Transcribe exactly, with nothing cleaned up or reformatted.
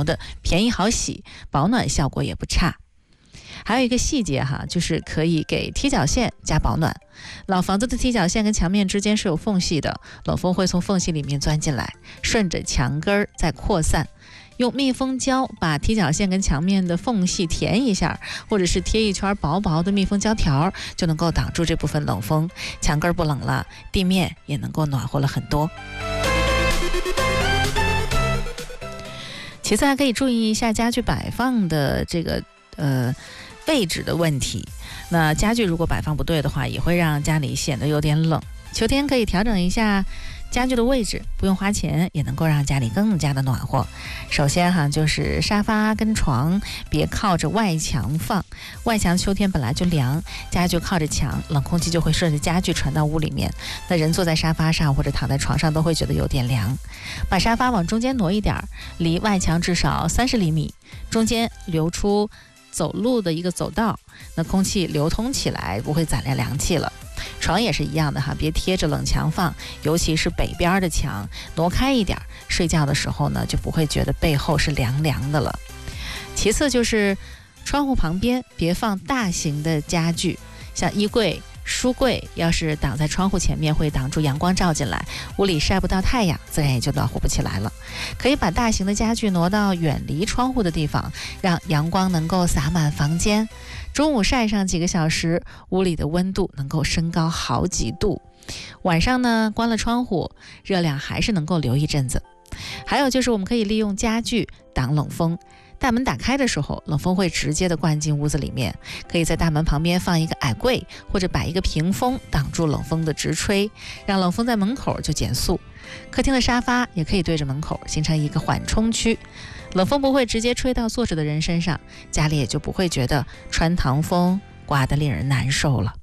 毛的，便宜好洗，保暖效果也不差。还有一个细节哈，就是可以给踢脚线加保暖。老房子的踢脚线跟墙面之间是有缝隙的，冷风会从缝隙里面钻进来，顺着墙根儿再扩散。用密封胶把踢脚线跟墙面的缝隙填一下，或者是贴一圈薄薄的密封胶条，就能够挡住这部分冷风，墙根不冷了，地面也能够暖和了很多。其次还可以注意一下家具摆放的这个呃位置的问题。那家具如果摆放不对的话，也会让家里显得有点冷。秋天可以调整一下家具的位置，不用花钱也能够让家里更加的暖和。首先哈，就是沙发跟床别靠着外墙放，外墙秋天本来就凉，家具靠着墙，冷空气就会顺着家具传到屋里面，那人坐在沙发上或者躺在床上都会觉得有点凉。把沙发往中间挪一点，离外墙至少三十厘米，中间留出走路的一个走道，那空气流通起来，不会攒来凉气了。床也是一样的哈，别贴着冷墙放，尤其是北边的墙，挪开一点，睡觉的时候呢，就不会觉得背后是凉凉的了。其次就是窗户旁边别放大型的家具，像衣柜、书柜，要是挡在窗户前面，会挡住阳光照进来，屋里晒不到太阳，自然也就暖和不起来了。可以把大型的家具挪到远离窗户的地方，让阳光能够洒满房间。中午晒上几个小时，屋里的温度能够升高好几度。晚上呢，关了窗户，热量还是能够留一阵子。还有就是我们可以利用家具挡冷风。大门打开的时候，冷风会直接的灌进屋子里面，可以在大门旁边放一个矮柜，或者摆一个屏风，挡住冷风的直吹，让冷风在门口就减速。客厅的沙发也可以对着门口，形成一个缓冲区，冷风不会直接吹到坐着的人身上，家里也就不会觉得穿堂风刮得令人难受了。